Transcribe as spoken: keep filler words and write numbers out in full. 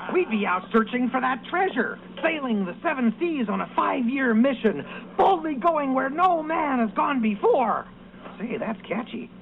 we'd be out searching for that treasure, sailing the seven seas on a five-year mission, boldly going where no man has gone before. Say, that's catchy.